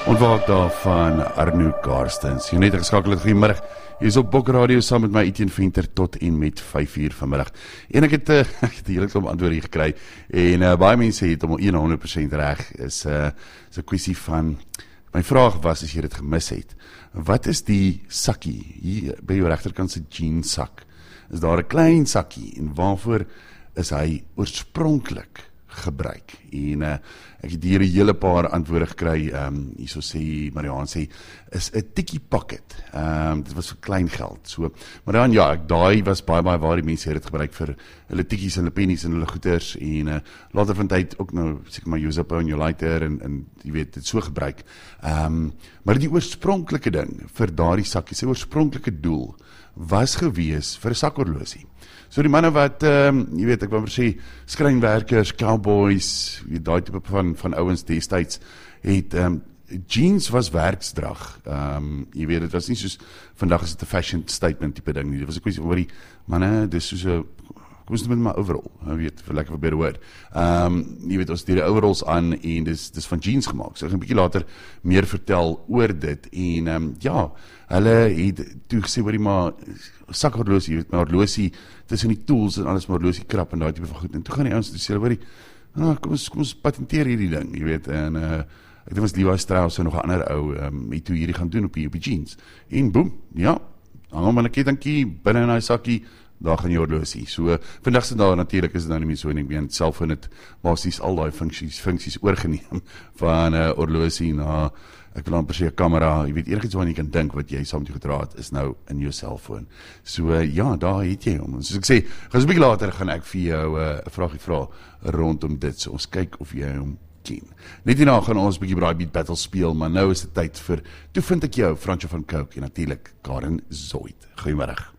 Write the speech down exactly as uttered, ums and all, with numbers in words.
Ontwaak daar van Arno Karstens. Jy net geskakel het, goeiemiddag. Jy is op Bok Radio saam met my Etienne Venter tot en met vyf uur vanmiddag. En ek het, uh, ek het hele klomp antwoorde hier gekry. En uh, baie mense het om honderd persent reg. Is uh, is 'n kwessie van, my vraag was, as jy dit gemis het, wat is die sakkie, hier by jou regterkant se jeansak? Is daar 'n klein sakkie, en waarvoor is hy oorspronklik gebruik? En uh, ek het hier 'n hele paar antwoorde gekry. Um, hierso sê Marianne sê, is 'n tikkie pocket. Um, dit was vir klein geld. So, Marianne, ja, ek, daai was baie baie waar die mense het dit gebruik vir hulle tikkies en hulle pennies en hulle goeders, en uh, later van tyd ook nou, seker maar use up on your lighter, en, en jy weet, dit so gebruik. Um, maar die oorspronklike ding vir daardie sakkie, sy oorspronklike doel, was gewees vir 'n sakhorlosie. So die manne wat, um, jy weet, ek wil maar sê, skrynwerkers, cowboys, daai tipe van, van ouens destyds, het, um, jeans was werksdrag. Um, jy weet, het was nie soos, vandag is het 'n fashion statement type ding nie. Dit was 'n kwessie oor die manne, dis soos 'n, kom ons noem dit maar overall, jy weet, vir lekker vir better word. Um, jy weet, ons het die overalls aan, en dis, dis van jeans gemaak. So ek gaan 'n bietjie later meer vertel oor dit, en um, ja, hulle het toe gesê, hoor jy maar, sakhorlosie, jy weet, maar horlosie, tussen die tools en alles, maar horlosie krap en daai tipe van goed, en toe gaan die ouens toe sê, hoor jy, ah, kom ons, kom ons patenteer hierdie ding, jy weet, en uh, ek dink was Levi Strauss en nog 'n ander ou, um, het toe hierdie gaan doen op die, op die jeans, en boem, ja, hang hom in 'n kettingkie, binne in hy sakkie, daar gaan jy horlosie. So, vandag se daar natuurlik is dit nou nie meer so, en ek meen, selfoon het basies al daai funksies, funksies oorgeneem, van 'n uh, horlosie na, ek wil amper sê 'n kamera, jy weet, enigiets waaraan jy kan dink wat jy saam met jou gedra het, is nou in jou selfoon. So, uh, ja, daar het jy hom. Soos ek sê, gaan so 'n bietjie later, gaan ek vir jou 'n uh, vraagie vra rondom dit, so ons kyk of jy hom ken. Net hierna gaan ons 'n bietjie braai beat battle speel, maar nou is dit tyd vir, toe vind ek jou, Fransjo van Cooke, en natuurlik Karen Zoid. Goeiemiddag.